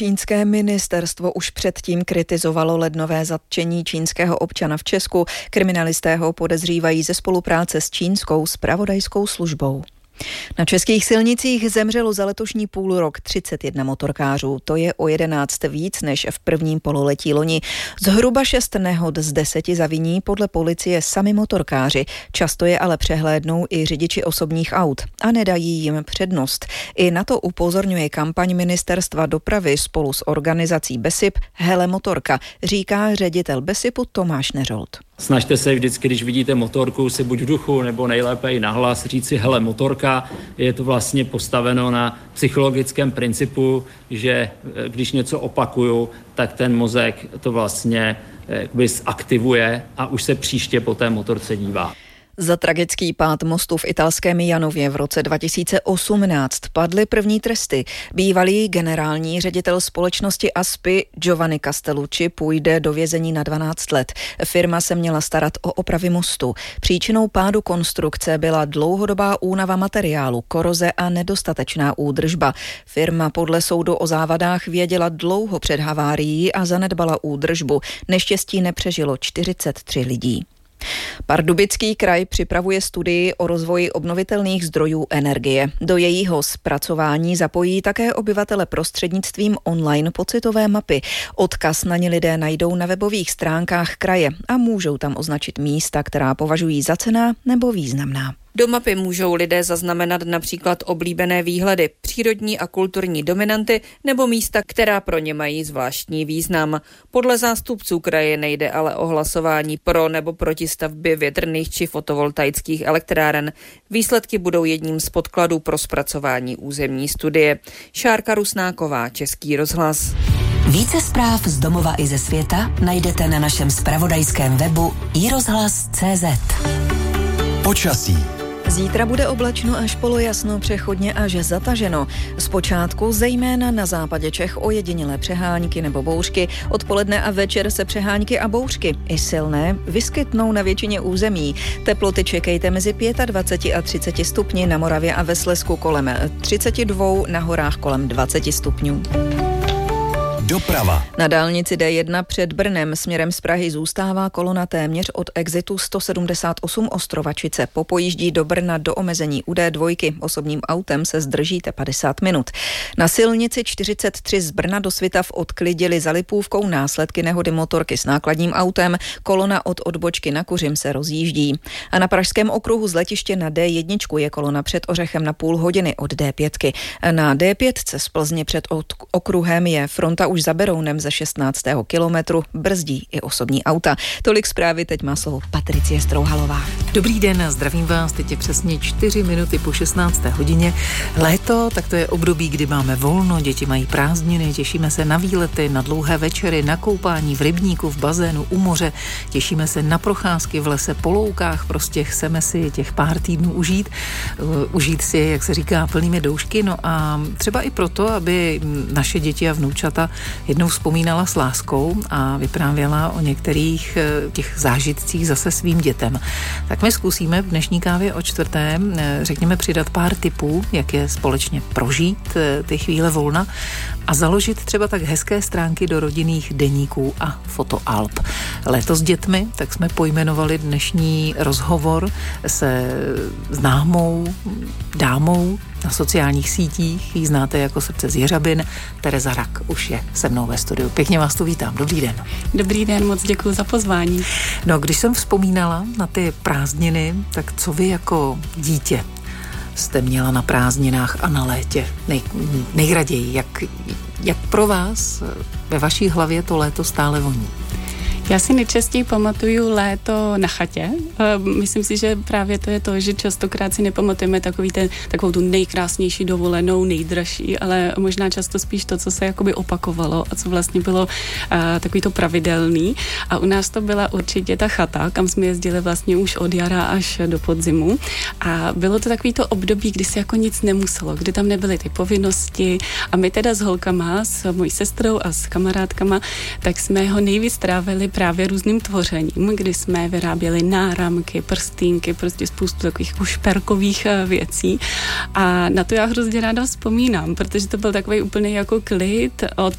Čínské ministerstvo už předtím kritizovalo lednové zatčení čínského občana v Česku. Kriminalisté ho podezřívají ze spolupráce s čínskou zpravodajskou službou. Na českých silnicích zemřelo za letošní půlrok 31 motorkářů. To je o 11 víc než v prvním pololetí loni. Zhruba 6 nehod z 10 zaviní podle policie sami motorkáři. Často je ale přehlédnou i řidiči osobních aut a nedají jim přednost. I na to upozorňuje kampaň Ministerstva dopravy spolu s organizací BESIP Hele motorka, říká ředitel BESIPu Tomáš Neřold. Snažte se vždycky, když vidíte motorku, si buď v duchu nebo nejlépe i nahlas říci hele motorka. Je to vlastně postaveno na psychologickém principu, že když něco opakuju, tak ten mozek to vlastně zaktivuje a už se příště po té motorce dívá. Za tragický pád mostu v italském Janově v roce 2018 padly první tresty. Bývalý generální ředitel společnosti ASPI Giovanni Castellucci půjde do vězení na 12 let. Firma se měla starat o opravy mostu. Příčinou pádu konstrukce byla dlouhodobá únava materiálu, koroze a nedostatečná údržba. Firma podle soudu o závadách věděla dlouho před havárií a zanedbala údržbu. Neštěstí nepřežilo 43 lidí. Pardubický kraj připravuje studii o rozvoji obnovitelných zdrojů energie. Do jejího zpracování zapojí také obyvatele prostřednictvím online pocitové mapy. Odkaz na ně lidé najdou na webových stránkách kraje a můžou tam označit místa, která považují za cenná nebo významná. Do mapy můžou lidé zaznamenat například oblíbené výhledy, přírodní a kulturní dominanty nebo místa, která pro ně mají zvláštní význam. Podle zástupců kraje nejde ale o hlasování pro nebo proti stavbě větrných či fotovoltaických elektráren. Výsledky budou jedním z podkladů pro zpracování územní studie. Šárka Rusnáková, Český rozhlas. Více zpráv z domova i ze světa najdete na našem zpravodajském webu iRozhlas.cz. Počasí. Zítra bude oblačno až polojasno, přechodně až zataženo. Zpočátku zejména na západě Čech ojedinělé přehánky nebo bouřky. Odpoledne a večer se přehánky a bouřky, i silné, vyskytnou na většině území. Teploty čekejte mezi 25 a 30 stupni, na Moravě a ve Slezsku kolem 32, na horách kolem 20 stupňů. Doprava. Na dálnici D1 před Brnem směrem z Prahy zůstává kolona téměř od exitu 178 Ostrovačice. Po pojíždí do Brna do omezení u D2 osobním autem se zdržíte 50 minut. Na silnici 43 z Brna do Svitav odklidili za Lipůvkou následky nehody motorky s nákladním autem. Kolona od odbočky na Kuřim se rozjíždí. A na pražském okruhu z letiště na D1 je kolona před Ořechem na půl hodiny od D5. Na D5 z Plzně před okruhem je fronta už za Berounem ze 16. kilometru, brzdí i osobní auta. Tolik zprávy, teď má slovo Patricie Strouhalová. Dobrý den, zdravím vás, teď je přesně 4 minuty po 16. hodině. Léto, tak to je období, kdy máme volno, děti mají prázdniny, těšíme se na výlety, na dlouhé večery, na koupání v rybníku, v bazénu, u moře, těšíme se na procházky v lese, po loukách, prostě chceme si těch pár týdnů užít si, jak se říká, plnými doušky, no a třeba i proto, aby naše děti a vnoučata jednou vzpomínala s láskou a vyprávěla o některých těch zážitcích zase svým dětem. Tak my zkusíme v dnešní kávě o čtvrtém, řekněme, přidat pár tipů, jak je společně prožít ty chvíle volna a založit třeba tak hezké stránky do rodinných deníků a fotoalb. Léto s dětmi, tak jsme pojmenovali dnešní rozhovor se známou dámou na sociálních sítích. Ji znáte jako Srdce z Jeřabin. Tereza Rak už je se mnou ve studiu. Pěkně vás tu vítám. Dobrý den. Dobrý den, moc děkuji za pozvání. No, když jsem vzpomínala na ty prázdniny, tak co vy jako dítě jste měla na prázdninách a na létě nejraději? Jak pro vás ve vaší hlavě to léto stále voní? Já si nejčastěji pamatuju léto na chatě. Myslím si, že právě to je to, že častokrát si nepamatujeme takovou tu nejkrásnější dovolenou, nejdražší, ale možná často spíš to, co se jakoby opakovalo a co vlastně bylo takový to pravidelný. A u nás to byla určitě ta chata, kam jsme jezdili vlastně už od jara až do podzimu. A bylo to takový to období, kdy se jako nic nemuselo, kdy tam nebyly ty povinnosti. A my teda s holkama, s mojí sestrou a s kamarádkama, tak jsme ho nejvíc trávili právě různým tvořením, kdy jsme vyráběli náramky, prstýnky, prostě spoustu takových jako šperkových věcí. A na to já hrozně ráda vzpomínám, protože to byl takový úplný jako klid od